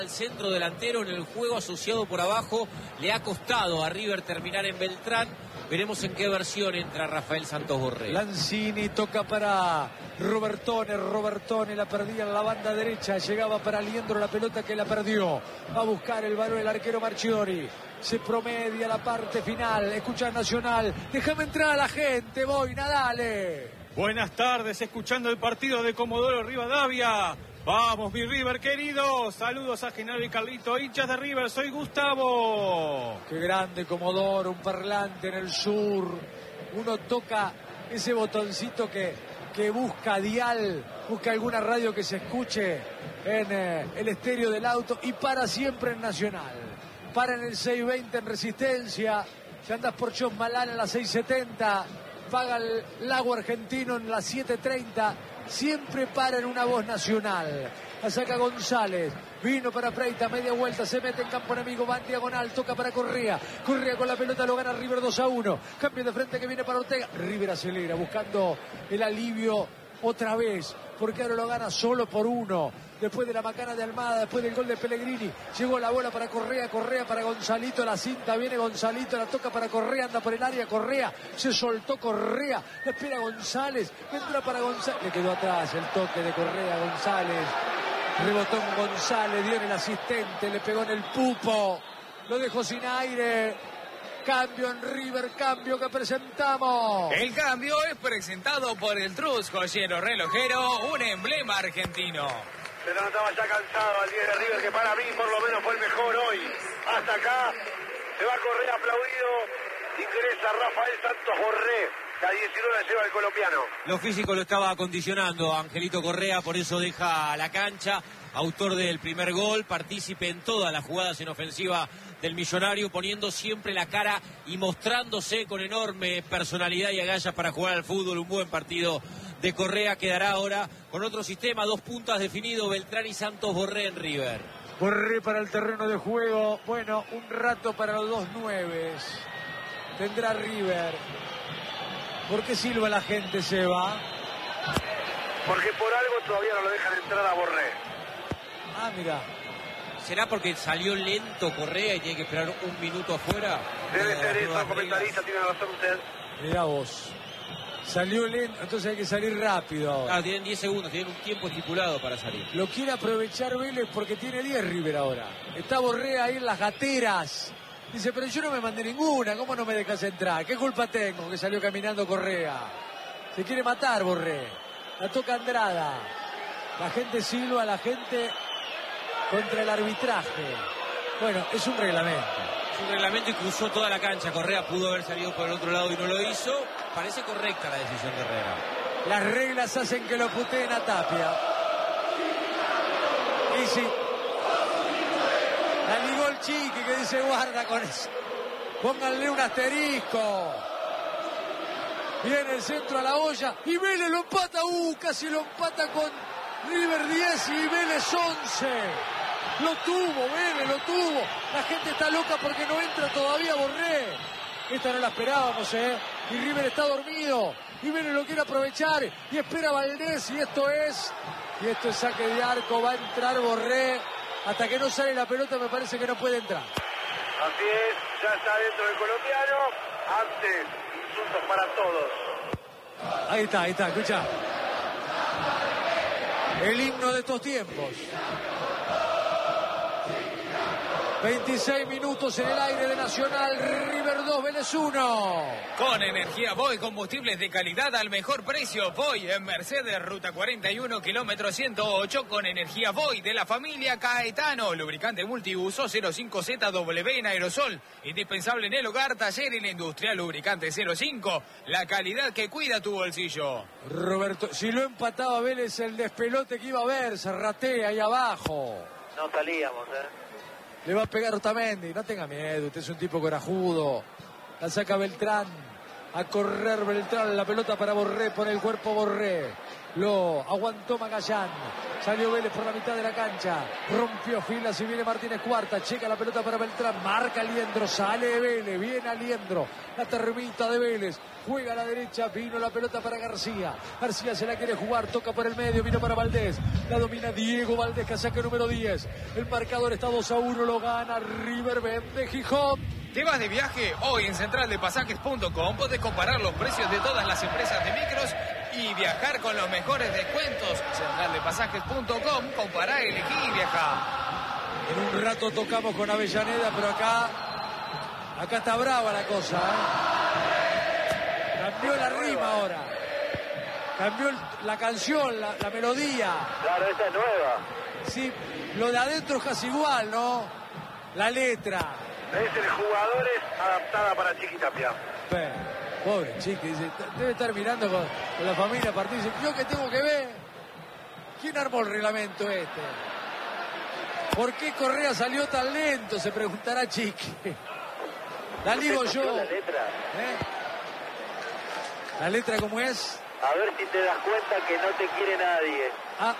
El centro delantero en el juego asociado por abajo le ha costado a River terminar en Beltrán. Veremos en qué versión entra Rafael Santos Borré. Lanzini toca para Robertone la perdía en la banda derecha, llegaba para Liendro, la pelota que la perdió. Va a buscar el balón el arquero Marchiori. Se promedia la parte final. Escucha Nacional. Déjame entrar a la gente, Boina, dale. Buenas tardes, escuchando el partido de Comodoro Rivadavia. Vamos, mi River querido. Saludos a Genaro y Carlito, hinchas de River. Soy Gustavo. Qué grande Comodoro, un parlante en el sur. Uno toca ese botoncito que busca dial, busca alguna radio que se escuche en el estéreo del auto y para siempre en Nacional. Para en el 620 en Resistencia. Si andas por Chosmalal en la 670, paga el Lago Argentino en la 730. Siempre para en una voz nacional. La saca González. Vino para Freita, media vuelta, se mete en campo enemigo, va en diagonal, toca para Correa. Correa con la pelota, lo gana River 2-1. Cambio de frente que viene para Ortega. River acelera, buscando el alivio otra vez, porque ahora lo gana solo por 1. Después de la macana de Almada, después del gol de Pellegrini, llegó la bola para Correa, Correa para Gonzalito, la cinta, viene Gonzalito, la toca para Correa, anda por el área, Correa, se soltó Correa, la espera González, vendrá para González, le quedó atrás el toque de Correa, González, rebotó en González, dio en el asistente, le pegó en el pupo, lo dejó sin aire. Cambio en River, cambio que presentamos. El cambio es presentado por el Trus Joyero Relojero, un emblema argentino. Se lo notaba ya cansado al 10 de River, que para mí por lo menos fue el mejor hoy. Hasta acá se va a correr aplaudido. Ingresa Rafael Santos Borré. La 19 lleva el colombiano. Lo físico lo estaba acondicionando Angelito Correa, por eso deja la cancha. Autor del primer gol, partícipe en todas las jugadas en ofensiva del Millonario, poniendo siempre la cara y mostrándose con enorme personalidad y agallas para jugar al fútbol. Un buen partido de Correa. Quedará ahora con otro sistema, 2 puntas definido, Beltrán y Santos Borré en River. Borré para el terreno de juego. Bueno, un rato para los 2 nueves. Tendrá River. ¿Por qué silba la gente, Seba? Porque por algo todavía no lo dejan entrar a Borré. Ah, mira. ¿Será porque salió lento Correa y tiene que esperar un minuto afuera? Debe ser eso, comentarista, tiene razón usted. Mirá vos. Salió lento, entonces hay que salir rápido. Ah, tienen 10 segundos, tienen un tiempo estipulado para salir. Lo quiere aprovechar Vélez porque tiene 10 River ahora. Está Borré ahí en las gateras. Dice, pero yo no me mandé ninguna, ¿cómo no me dejas entrar? ¿Qué culpa tengo que salió caminando Correa? Se quiere matar Borré. La toca Andrada. La gente silba, la gente contra el arbitraje. Bueno, es un reglamento. Es un reglamento y cruzó toda la cancha. Correa pudo haber salido por el otro lado y no lo hizo. Parece correcta la decisión de Herrera. Las reglas hacen que lo puteen a Tapia. Y sí. La ligó el Chiqui que dice guarda con eso. Pónganle un asterisco. Viene el centro a la olla y Vélez lo empata. Casi lo empata con River 10 y Vélez 11. Lo tuvo, Vélez, lo tuvo. La gente está loca porque no entra todavía Borré. Esta no la esperábamos, Y River está dormido. Y Vélez lo quiere aprovechar. Y espera Valdés. Y esto es saque de arco. Va a entrar Borré. Hasta que no sale la pelota me parece que no puede entrar. Así es, ya está dentro del colombiano. Antes, insultos para todos. Ahí está, escucha. El himno de estos tiempos. 26 minutos en el aire de Nacional, River 2, Vélez 1. Con Energía Voy, combustibles de calidad al mejor precio. Voy en Mercedes, ruta 41, kilómetro 108, con Energía Voy de la familia Caetano. Lubricante multiuso 05ZW en aerosol. Indispensable en el hogar, taller y la industria. Lubricante 05, la calidad que cuida tu bolsillo. Roberto, si lo empataba Vélez, el despelote que iba a ver, se ratea ahí abajo. No salíamos, Le va a pegar Otamendi, no tenga miedo, usted es un tipo corajudo. La saca Beltrán, a correr Beltrán, la pelota para Borré, por el cuerpo Borré. Lo aguantó Magallán. Salió Vélez por la mitad de la cancha. Rompió filas y viene Martínez Cuarta. Checa la pelota para Beltrán. Marca Aliendro. Sale Vélez. Viene Aliendro. La termita de Vélez. Juega a la derecha. Vino la pelota para García. García se la quiere jugar. Toca por el medio. Vino para Valdés. La domina Diego Valdés. Casaca número 10. El marcador está 2-1. Lo gana River de Gijón. ¿Te vas de viaje? Hoy en centraldepasajes.com podés comparar los precios de todas las empresas de micros y viajar con los mejores descuentos. Centraldepasajes.com, compará, elegí y viajá. En un rato tocamos con Avellaneda, pero acá está brava la cosa, ¿eh? Cambió la rima ahora. Cambió la canción, la melodía. Claro, esta es nueva. Sí, lo de adentro es casi igual, ¿no? La letra. Es el Jugadores adaptada para Chiqui Tapia. Pobre Chiqui, dice, debe estar mirando con la familia partir. Dice, ¿yo qué tengo que ver? ¿Quién armó el reglamento este? ¿Por qué Correa salió tan lento? Se preguntará Chiqui. La digo yo. ¿La letra? ¿La letra cómo es? A ver si te das cuenta que no te quiere nadie. Ah.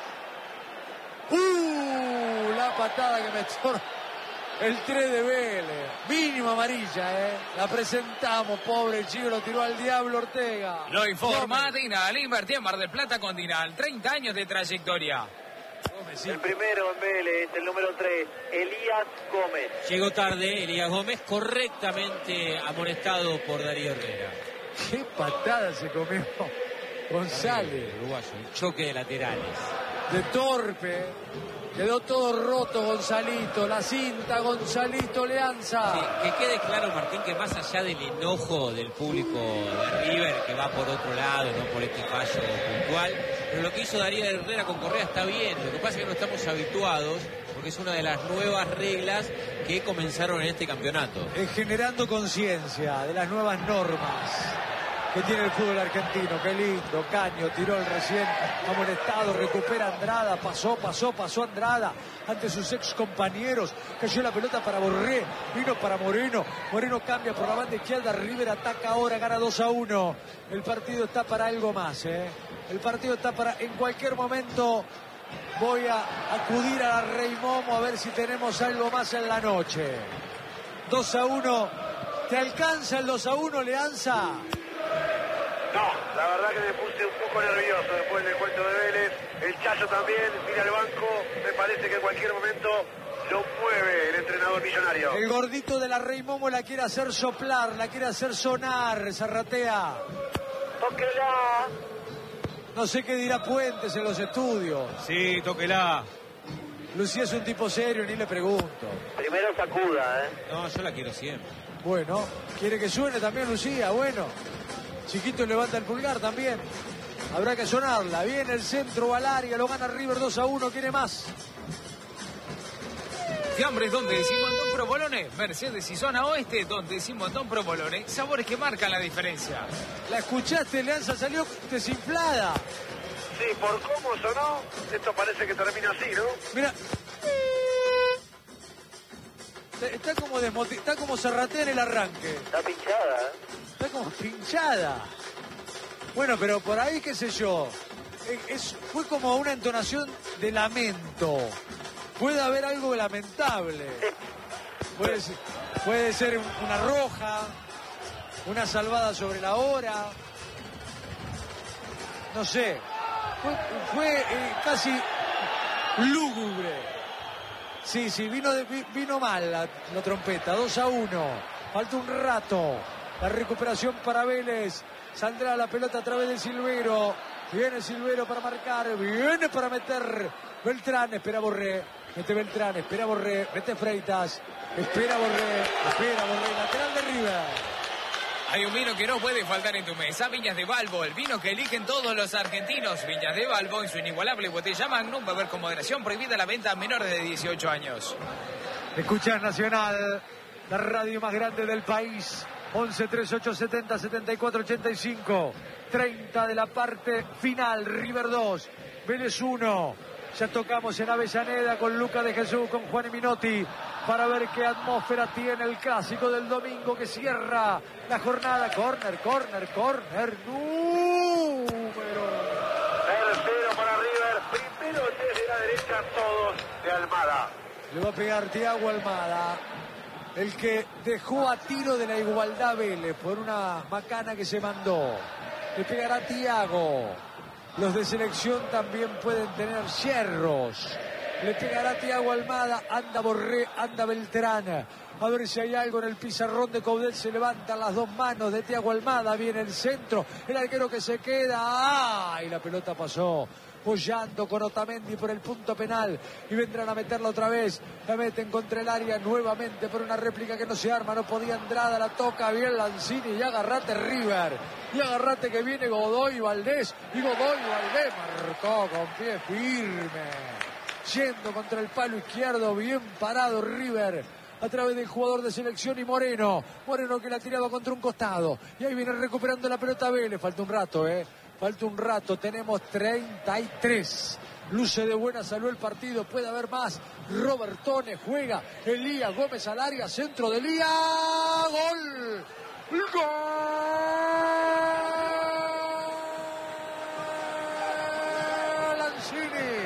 La patada que metió el 3 de Vélez. Mínima amarilla, La presentamos, pobre el chico, lo tiró al diablo Ortega. Lo informa Dinal. Invertí en Mar del Plata con Dinal. 30 años de trayectoria. El primero en Vélez, el número 3, Elías Gómez. Llegó tarde Elías Gómez, correctamente amonestado por Darío Herrera. Qué patada se comió González. Uruguayo, un choque de laterales. De torpe. Quedó todo roto Gonzalito, la cinta Gonzalito Leanza. Sí, que quede claro, Martín, que más allá del enojo del público de River, que va por otro lado, no por este fallo puntual, pero lo que hizo Darío Herrera con Correa está bien. Lo que pasa es que no estamos habituados, porque es una de las nuevas reglas que comenzaron en este campeonato. Generando conciencia de las nuevas normas que tiene el fútbol argentino. Qué lindo, Caño tiró el recién amonestado, recupera Andrada, pasó Andrada ante sus ex compañeros, cayó la pelota para Borré, vino para Moreno cambia por la banda izquierda, River ataca ahora, gana 2-1, el partido está para algo más, el partido está para, en cualquier momento voy a acudir a la Rey Momo a ver si tenemos algo más en la noche. 2-1, ¿te alcanza el 2-1, Leanza? No, la verdad que me puse un poco nervioso después del cuento de Vélez. El Chacho también, mira al banco. Me parece que en cualquier momento lo mueve el entrenador millonario. El gordito de la Rey Momo la quiere hacer soplar, la quiere hacer sonar, Zarratea. tóquela. No sé qué dirá Puentes en los estudios. Sí, tóquela. Lucía es un tipo serio, ni le pregunto. Primero sacuda, No, yo la quiero siempre. Bueno, quiere que suene también Lucía, bueno. Chiquito levanta el pulgar también. Habrá que sonarla. Viene el centro, va al área, lo gana River 2-1, quiere más. Fiambres donde decimos Montón Provolone, Mercedes y zona oeste donde decimos Montón Provolone, sabores que marcan la diferencia. ¿La escuchaste, Leanza? Salió desinflada. Sí, por cómo sonó, esto parece que termina así, ¿no? Mira. Está como Zarratea en el arranque. Está pinchada, Está como pinchada. Bueno, pero por ahí, qué sé yo. Fue como una entonación de lamento. Puede haber algo lamentable. Puede ser una roja, una salvada sobre la hora. No sé. Fue casi lúgubre. Sí, vino mal la trompeta. 2-1. Falta un rato. La recuperación para Vélez. Saldrá la pelota a través de Silvero. Viene Silvero para marcar. Viene para meter Beltrán. Espera Borré. Mete Beltrán. Espera Borré. Mete Freitas. Espera Borré. Lateral de River. Hay un vino que no puede faltar en tu mesa, Viñas de Balbo, el vino que eligen todos los argentinos. Viñas de Balbo, en su inigualable botella Magnum, beber con moderación, prohibida la venta a menores de 18 años. Escuchás Nacional, la radio más grande del país. 11 38 70 74 85. 30 de la parte final. River 2, Vélez 1. Ya tocamos en Avellaneda con Luca de Jesús, con Juan Minotti, para ver qué atmósfera tiene el clásico del domingo que cierra la jornada. Corner. Número. Tercero para River. Primero pegan todos de Almada. Le va a pegar Thiago Almada, el que dejó a tiro de la igualdad Vélez por una macana que se mandó. Le pegará Thiago. Los de selección también pueden tener hierros. Le pegará Thiago Almada, anda Borré, anda Beltrán. A ver si hay algo en el pizarrón de Coudet. Se levantan las dos manos de Thiago Almada. Viene el centro. El arquero que se queda. ¡Ah! Y la pelota pasó. Pollando con Otamendi por el punto penal. Y vendrán a meterla otra vez. La meten contra el área nuevamente por una réplica que no se arma. No podía Andrada. La toca bien Lanzini. Y agarrate River. Y agarrate que viene Godoy Valdés. Y Godoy Valdés marcó con pie firme. Yendo contra el palo izquierdo. Bien parado River. A través del jugador de selección y Moreno. Moreno que la ha tirado contra un costado. Y ahí viene recuperando la pelota Vélez. Falta un rato, Falta un rato. Tenemos 33. Luce de buena salud el partido. Puede haber más. Robertone juega. Elías Gómez al área. Centro de Elías. ¡Gol! ¡Gol! Lanzini.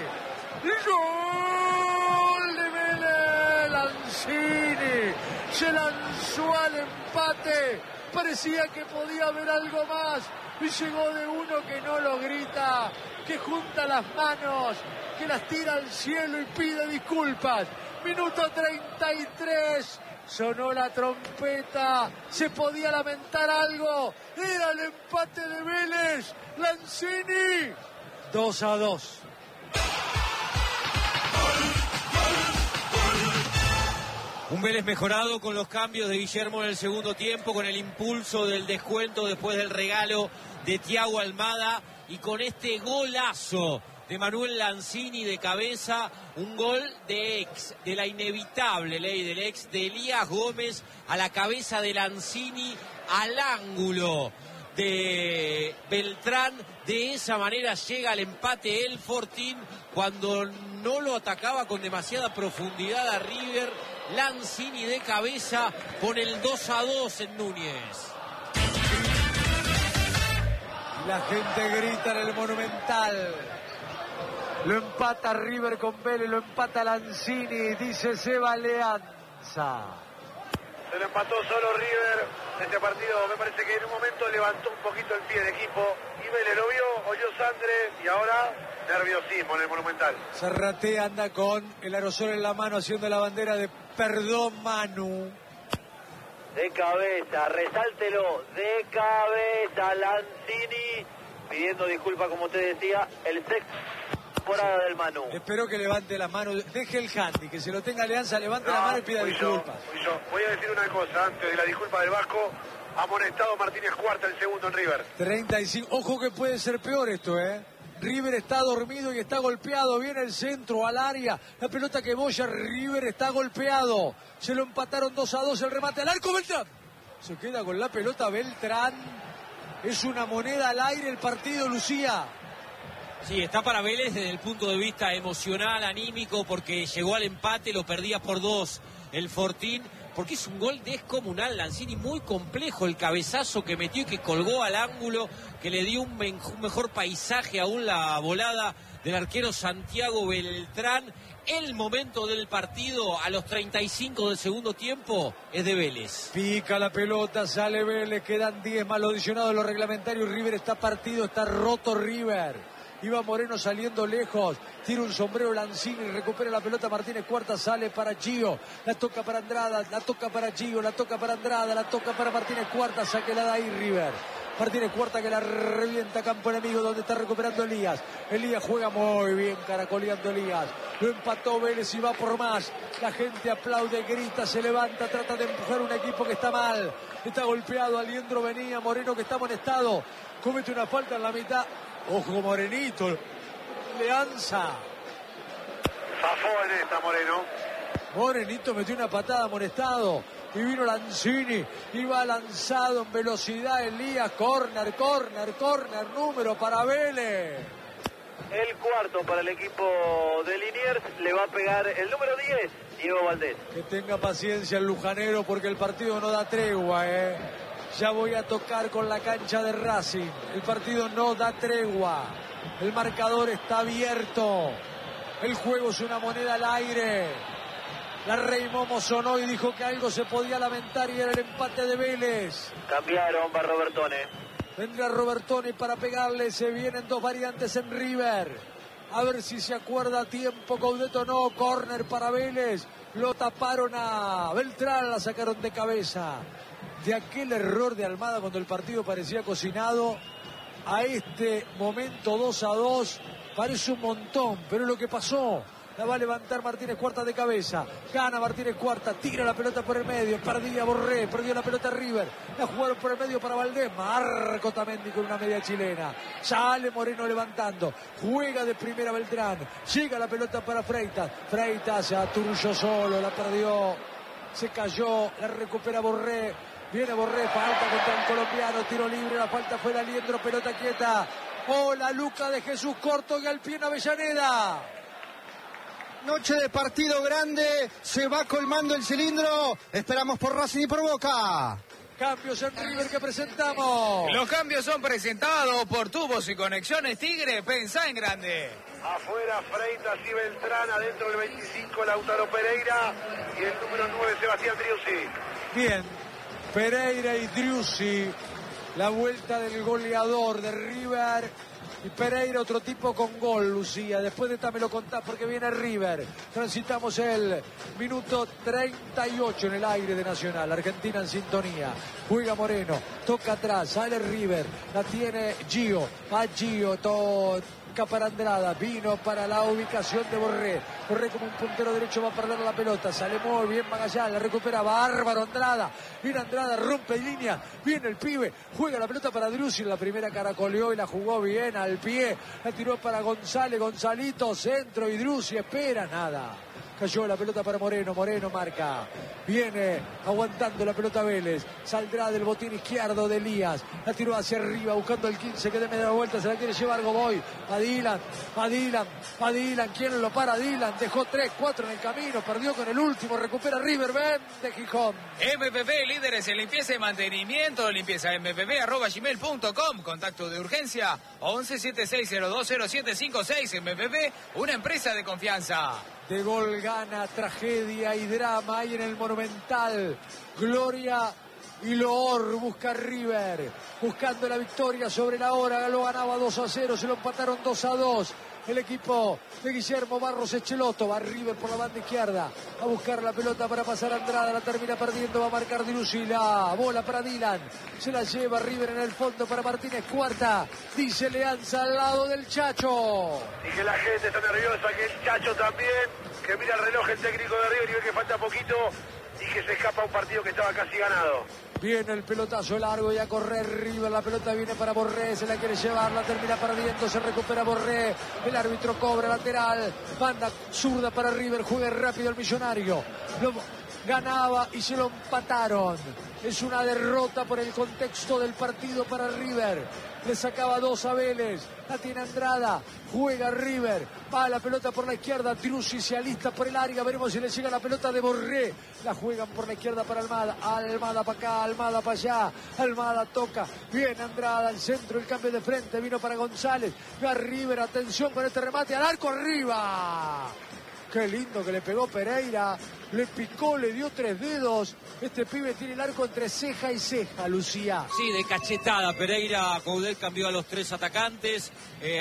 ¡Gol de Vélez! Lanzini se lanzó al empate. Parecía que podía haber algo más. Y llegó de uno que no lo grita, que junta las manos, que las tira al cielo y pide disculpas. Minuto 33. Sonó la trompeta. Se podía lamentar algo. Era el empate de Vélez. Lanzini. 2-2. Un Vélez mejorado con los cambios de Guillermo en el segundo tiempo, con el impulso del descuento después del regalo de Thiago Almada y con este golazo de Manuel Lanzini de cabeza, un gol de la inevitable ley del ex, de Elías Gómez a la cabeza de Lanzini al ángulo de Beltrán. De esa manera llega al empate el Fortín cuando no lo atacaba con demasiada profundidad a River. Lanzini de cabeza pone el 2-2 en Núñez. La gente grita en el Monumental. Lo empata River con Vélez, lo empata Lanzini, dice Seba Leanza. Se lo empató solo River. Este partido me parece que en un momento levantó un poquito el pie de equipo. Y Vélez lo vio, oyó sangre y ahora nerviosismo en el Monumental. Zarratea anda con el aerosol en la mano haciendo la bandera de perdón Manu. De cabeza, resáltelo, de cabeza Lanzini, pidiendo disculpas como usted decía, el sexto temporada del Manu. Espero que levante las manos, deje el handy, que se lo tenga Alianza, levante la mano y pida disculpas. Voy a decir una cosa, antes de la disculpa del Vasco, amonestado Martínez Cuarta el segundo en River. 35, ojo que puede ser peor esto, River está dormido y está golpeado, viene el centro al área, la pelota que boya, River está golpeado, se lo empataron 2-2, el remate al arco, Beltrán, se queda con la pelota Beltrán, es una moneda al aire el partido, Lucía. Sí, está para Vélez desde el punto de vista emocional, anímico, porque llegó al empate, lo perdía por 2 el Fortín, porque es un gol descomunal. Lanzini muy complejo, el cabezazo que metió y que colgó al ángulo, que le dio un mejor paisaje aún la volada del arquero Santiago Beltrán. El momento del partido a los 35 del segundo tiempo es de Vélez. Pica la pelota, sale Vélez, quedan 10 más lo adicionado de los reglamentarios. River está partido, está roto River. Iba Moreno saliendo lejos, tira un sombrero Lanzini, recupera la pelota Martínez Cuarta, sale para Gio, la toca para Andrada, la toca para Gio, la toca para Andrada, la toca para Martínez Cuarta, sáquela de ahí River. Martínez Cuarta que la revienta campo enemigo donde está recuperando Elías. Elías juega muy bien, caracoleando Elías. Lo empató Vélez y va por más. La gente aplaude, grita, se levanta, trata de empujar un equipo que está mal. Está golpeado, Aliendro venía, Moreno que está amonestado. Comete una falta en la mitad. Ojo Morenito, Leanza. Zafó en esta Moreno. Morenito metió una patada amonestado. Y vino Lanzini, iba lanzado en velocidad Elías, córner, número para Vélez. El cuarto para el equipo de Liniers, le va a pegar el número 10, Diego Valdés. Que tenga paciencia el lujanero porque el partido no da tregua, Ya voy a tocar con la cancha de Racing, el partido no da tregua, el marcador está abierto. El juego es una moneda al aire. La Rey Momo sonó y dijo que algo se podía lamentar y era el empate de Vélez. Cambiaron, va Robertone. Vendrá Robertone para pegarle. Se vienen dos variantes en River. A ver si se acuerda a tiempo. Coudet no. Córner para Vélez. Lo taparon a Beltrán. La sacaron de cabeza. De aquel error de Almada cuando el partido parecía cocinado, a este momento 2-2 parece un montón, pero es lo que pasó. La va a levantar Martínez Cuarta de cabeza. Gana Martínez Cuarta, tira la pelota por el medio. Perdía Borré, perdió la pelota River. La jugaron por el medio para Valdés. Marco Tamendi con una media chilena. Sale Moreno levantando. Juega de primera Beltrán. Llega la pelota para Freitas. Freitas se aturulló solo, la perdió. Se cayó, la recupera Borré. Viene Borré, falta contra el colombiano. Tiro libre, la falta fuera Liendro, pelota quieta. Hola, Luca de Jesús corto y al pie en Avellaneda. Noche de partido grande, se va colmando el cilindro. Esperamos por Racing y por Boca. Cambios en River que presentamos. Los cambios son presentados por Tubos y Conexiones Tigre. Pensá en grande. Afuera Freitas y Beltrán, adentro el 25 Lautaro Pereira y el número 9 Sebastián Driussi. Bien, Pereira y Driussi, la vuelta del goleador de River. Y Pereira, otro tipo con gol, Lucía. Después de esta me lo contás porque viene River. Transitamos el minuto 38 en el aire de Nacional. Argentina en sintonía. Juega Moreno, toca atrás, sale River. La tiene Gio. Va Gio, toca para Andrada. Vino para la ubicación de Borré. Borré como un puntero derecho va a perder la pelota. Sale muy bien Magallanes, la recupera bárbaro Andrada. Viene Andrada, rompe línea. Viene el pibe, juega la pelota para Driussi. La primera caracoleó y la jugó bien al pie. La tiró para González, Gonzalito, centro y Driussi espera, nada. Cayó la pelota para Moreno, Moreno marca. Viene aguantando la pelota Vélez. Saldrá del botín izquierdo de Elías. La tiró hacia arriba buscando el 15 que de media vuelta. Se la quiere llevar Godoy. A Dylan. ¿Quién lo para? Dylan. Dejó 3, 4 en el camino. Perdió con el último. Recupera River. Ven de Gijón. MPP, líderes en limpieza y mantenimiento. Limpieza mpp@gmail.com. Contacto de urgencia 1176020756. MPP, una empresa de confianza. De gol gana, tragedia y drama ahí en el Monumental. Gloria y loor busca River, buscando la victoria sobre la hora. Lo ganaba 2-0, se lo empataron 2-2. El equipo de Guillermo Barros Echeloto. Va River por la banda izquierda a buscar la pelota para pasar a Andrada. La termina perdiendo, va a marcar Driussi. La bola para Dylan. Se la lleva River en el fondo para Martínez Cuarta. Dice Leanza al lado del Chacho. Y que la gente está nerviosa, que el Chacho también, que mira el reloj el técnico de River y ve que falta poquito y que se escapa un partido que estaba casi ganado. Viene el pelotazo largo y a correr River. La pelota viene para Borré, se la quiere llevar, la termina perdiendo, se recupera Borré. El árbitro cobra lateral. Banda zurda para River, juega rápido el Millonario. Lo ganaba y se lo empataron. Es una derrota por el contexto del partido para River. Le sacaba 2 a Vélez. La tiene Andrada. Juega River. Va la pelota por la izquierda. Driussi se alista por el área. Veremos si le llega la pelota de Borré. La juegan por la izquierda para Almada. Almada para acá. Almada para allá. Almada toca. Viene Andrada al centro. El cambio de frente. Vino para González. Va River. Atención con este remate. Al arco arriba. Qué lindo que le pegó Pereira. Le picó, le dio 3 dedos. Este pibe tiene el arco entre ceja y ceja, Lucía. Sí, de cachetada. Pereira, Coudet cambió a los 3 atacantes.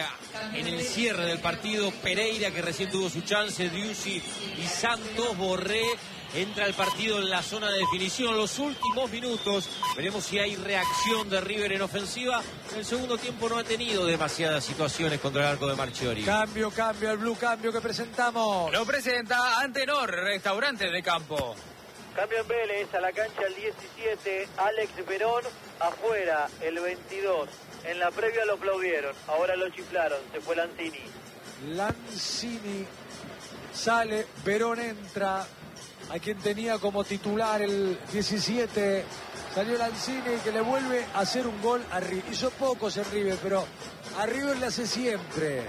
En el cierre del partido, Pereira, que recién tuvo su chance, Driussi y Santos. Borré entra al partido en la zona de definición. Los últimos minutos, veremos si hay reacción de River en ofensiva. En el segundo tiempo no ha tenido demasiadas situaciones contra el arco de Marchiori. Cambio, el blue cambio que presentamos. Lo presenta Antenor, restaurante de campo. Cambio en Vélez, a la cancha el 17, Alex Verón, afuera el 22. En la previa lo aplaudieron, ahora lo chiflaron, se fue Lanzini. Lanzini sale, Verón entra. A quien tenía como titular el 17, salió Lanzini, que le vuelve a hacer un gol a River. Hizo pocos en River, pero a River le hace siempre.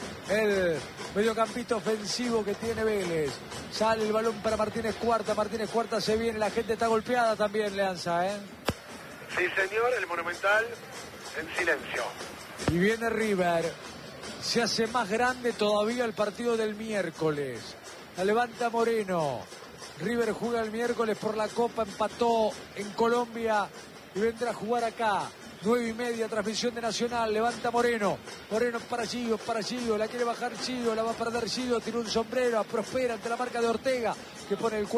El mediocampista ofensivo que tiene Vélez. Sale el balón para Martínez Cuarta. Martínez Cuarta se viene, la gente está golpeada también, Leanza, ¿eh? Sí, señor, el Monumental en silencio. Y viene River. se hace más grande todavía el partido del miércoles. La levanta Moreno. River juega el miércoles por la Copa, empató en Colombia y vendrá a jugar acá. 9:30, transmisión de Nacional, levanta Moreno. Moreno para Gio, la quiere bajar Gio, la va a perder Gio, tiene un sombrero, Prospera ante la marca de Ortega, que pone el cuerpo.